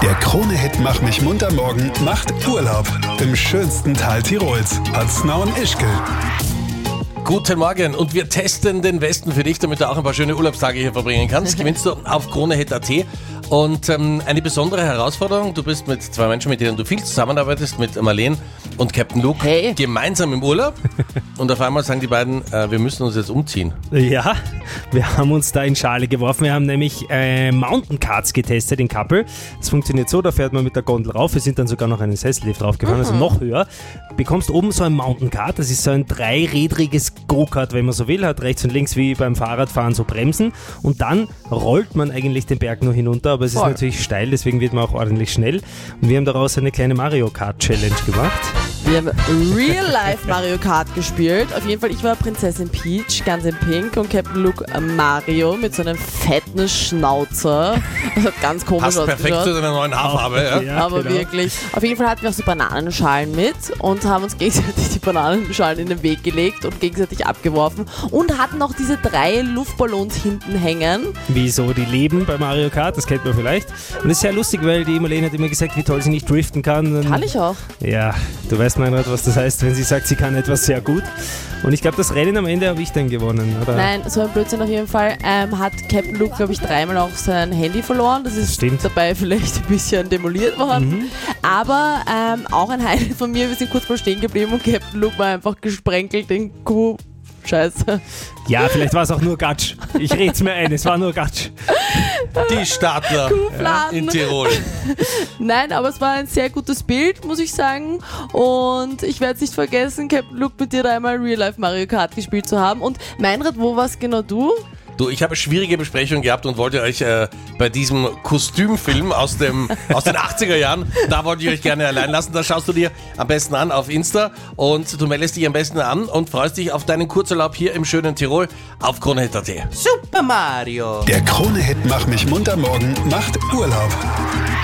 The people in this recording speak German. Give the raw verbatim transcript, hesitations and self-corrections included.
Der Krone-Hit Mach mich munter morgen macht Urlaub im schönsten Tal Tirols. Atzna und Ischgl. Guten Morgen und wir testen den Westen für dich, damit du auch ein paar schöne Urlaubstage hier verbringen kannst. Gewinnst du auf Kronehit Punkt at. Und ähm, eine besondere Herausforderung, du bist mit zwei Menschen, mit denen du viel zusammenarbeitest, mit Marlene und Captain Luke, hey. gemeinsam im Urlaub. Und auf einmal sagen die beiden, äh, wir müssen uns jetzt umziehen. Ja, wir haben uns da in Schale geworfen. Wir haben nämlich äh, Mountain Carts getestet in Kappel. Das funktioniert so, da fährt man mit der Gondel rauf. Wir sind dann sogar noch einen Sessellift draufgefahren, mhm. also noch höher. Bekommst oben so ein Mountain Cart, das ist so ein dreirädriges Go-Kart, wenn man so will, hat rechts und links wie beim Fahrradfahren so Bremsen. Und dann rollt man eigentlich den Berg nur hinunter, aber es Voll. ist natürlich steil, deswegen wird man auch ordentlich schnell. Und wir haben daraus eine kleine Mario Kart Challenge gemacht. Wir haben Real-Life Mario Kart gespielt. Auf jeden Fall, ich war Prinzessin Peach, ganz in Pink, und Captain Luke Mario mit so einem fetten Schnauzer. Das hat ganz komisch Passt ausgeschaut. perfekt zu deiner neuen Haarfarbe. Ja? Ja, Aber genau. wirklich. Auf jeden Fall hatten wir auch so Bananenschalen mit und haben uns gegenseitig die Bananenschalen in den Weg gelegt und gegenseitig abgeworfen und hatten noch diese drei Luftballons hinten hängen. Wieso die leben bei Mario Kart, das kennt man vielleicht. Und das ist sehr lustig, weil die Marlene hat immer gesagt, wie toll sie nicht driften kann. Und Kann ich auch. ja, du weißt, Meinrad, was das heißt, wenn sie sagt, sie kann etwas sehr gut. Und ich glaube, das Rennen am Ende habe ich dann gewonnen, oder? Nein, so ein Blödsinn auf jeden Fall. Ähm, hat Captain Luke, glaube ich, dreimal auch sein Handy verloren. Das ist Stimmt. dabei vielleicht ein bisschen demoliert worden. Mhm. Aber ähm, auch ein Highlight von mir, wir sind kurz mal stehen geblieben und Captain Luke war einfach gesprenkelt in Kuh. Scheiße. Ja, vielleicht war es auch nur Gatsch. Ich rede es mir ein, es war nur Gatsch. Die Stadler Kuhfladen. in Tirol. Nein, aber es war ein sehr gutes Bild, muss ich sagen. Und ich werde es nicht vergessen, Captain Luke, mit dir da einmal Real-Life Mario Kart gespielt zu haben. Und Meinrad, wo warst genau du? Du, ich habe schwierige Besprechungen gehabt und wollte euch äh, bei diesem Kostümfilm aus, dem, aus den achtziger Jahren, da wollte ich euch gerne allein lassen. Da schaust du dir am besten an auf Insta und du meldest dich am besten an und freust dich auf deinen Kurzurlaub hier im schönen Tirol auf Kronehit Punkt at. Super Mario. Der Krone-Hit Mach mich munter morgen macht Urlaub.